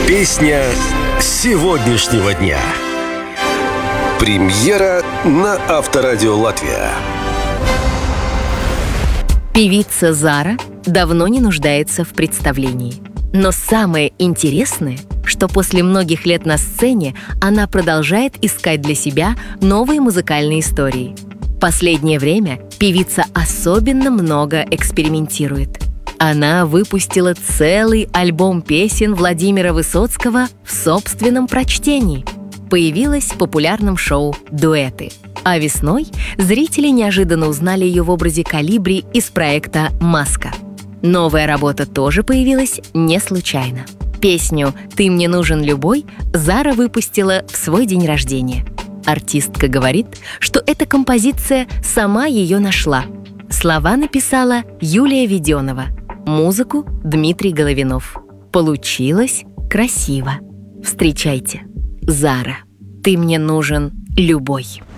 Песня сегодняшнего дня. Премьера на Авторадио Латвия. Певица Зара давно не нуждается в представлении. Но самое интересное, что после многих лет на сцене она продолжает искать для себя новые музыкальные истории. Последнее время певица особенно много экспериментирует. Она выпустила целый альбом песен Владимира Высоцкого в собственном прочтении. Появилась в популярном шоу «Дуэты». А весной зрители неожиданно узнали ее в образе Колибри из проекта «Маска». Новая работа тоже появилась не случайно. Песню «Ты мне нужен любой» Зара выпустила в свой день рождения. Артистка говорит, что эта композиция сама ее нашла. Слова написала Юлия Веденова, музыку — Дмитрий Головинов. Получилось красиво. Встречайте, Зара. «Ты мне нужен любой».